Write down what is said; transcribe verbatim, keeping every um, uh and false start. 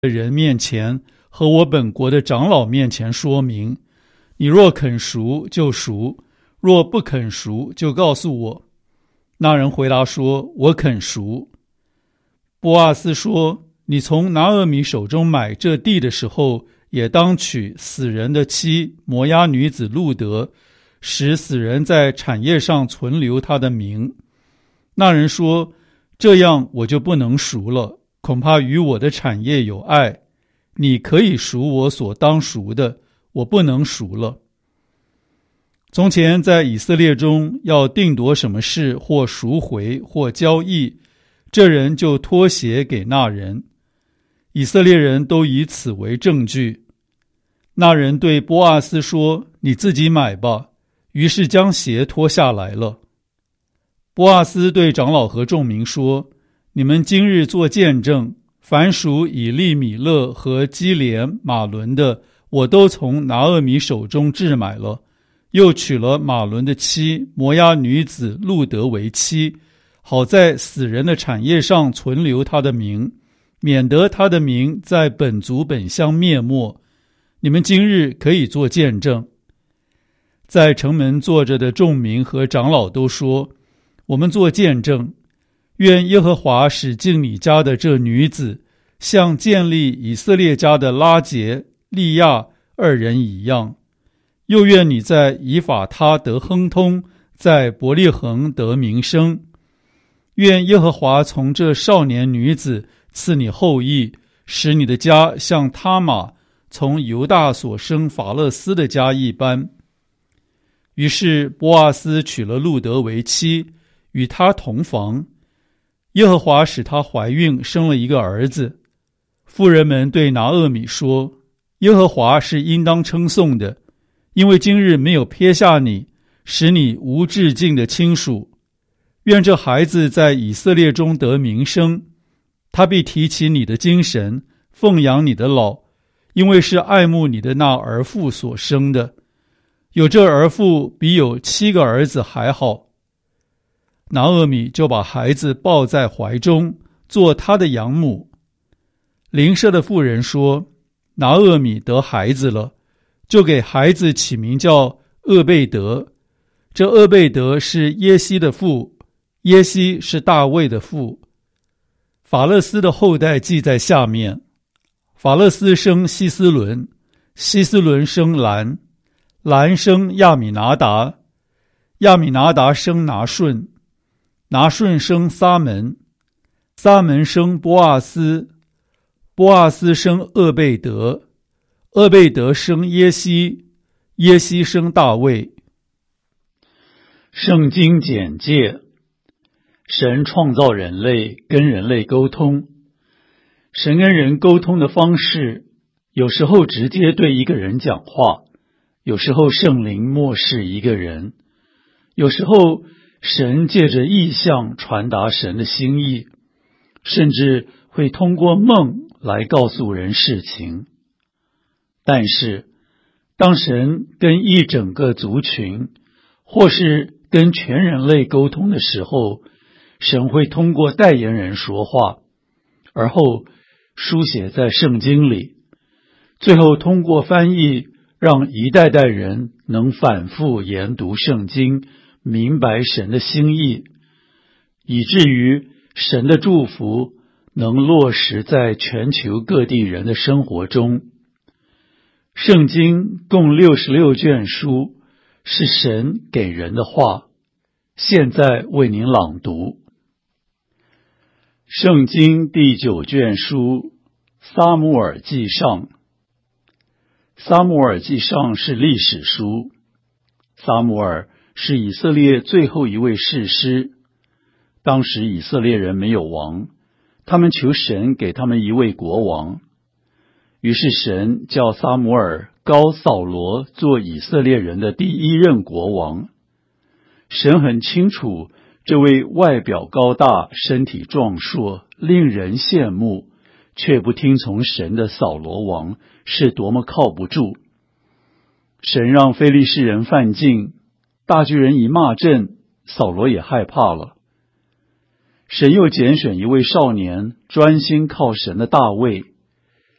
的人面前和我本国的长老面前说明，你若肯赎就赎，若不肯赎就告诉我。那人回答说，我肯赎。波阿斯说，你从拿俄米手中买这地的时候，也当娶死人的妻摩押女子路德，使死人在产业上存留他的名。那人说，这样我就不能赎了，恐怕与我的产业有碍。你可以赎我所当赎的，我不能赎了。从前在以色列中要定夺什么事，或赎回或交易，这人就托鞋给那人，以色列人都以此为证据。那人对波阿斯说，你自己买吧，于是将鞋脱下来了。波阿斯对长老和众民说，你们今日做见证，凡属以利米勒和基连马伦的，我都从拿俄米手中置买了，又娶了马伦的妻摩押女子路德为妻，好在死人的产业上存留他的名，免得他的名在本族本乡灭没。你们今日可以做见证。在城门坐着的众民和长老都说，我们做见证，愿耶和华使进你家的这女子像建立以色列家的拉结、利亚二人一样，又愿你在以法他得亨通，在伯利恒得名声。愿耶和华从这少年女子赐你后裔，使你的家像他玛从犹大所生法勒斯的家一般。于是波阿斯娶了路德为妻，与他同房。耶和华使她怀孕，生了一个儿子。妇人们对拿俄米说，耶和华是应当称颂的，因为今日没有撇下你，使你无至近的亲属。愿这孩子在以色列中得名声，他必提起你的精神，奉养你的老，因为是爱慕你的那儿妇所生的。有这儿妇比有七个儿子还好。拿俄米就把孩子抱在怀中，做他的养母。邻舍的妇人说，拿俄米得孩子了，就给孩子起名叫厄贝德。这厄贝德是耶西的父，耶西是大卫的父。法勒斯的后代记在下面。法勒斯生希斯伦，希斯伦生兰，兰生亚米拿达，亚米拿达生拿顺，拿顺生撒门，撒门生波阿斯，波阿斯生厄贝德，厄贝德生耶西，耶西生大卫。圣经简介：神创造人类，跟人类沟通。神跟人沟通的方式，有时候直接对一个人讲话，有时候圣灵默示一个人，有时候神借着异象传达神的心意，甚至会通过梦来告诉人事情。但是当神跟一整个族群或是跟全人类沟通的时候，神会通过代言人说话，而后书写在圣经里，最后通过翻译让一代代人能反复研读圣经，明白神的心意，以至于神的祝福能落实在全球各地人的生活中。圣经共六十六卷书，是神给人的话，现在为您朗读。圣经第九卷书，撒母耳记上。撒母耳记上是历史书。撒母耳是以色列最后一位士师。当时以色列人没有王，他们求神给他们一位国王。于是神叫撒母耳膏扫罗做以色列人的第一任国王。神很清楚这位外表高大、身体壮硕、令人羡慕，却不听从神的扫罗王是多么靠不住。神让非利士人犯境，大巨人一骂阵，扫罗也害怕了。神又拣选一位少年，专心靠神的大卫，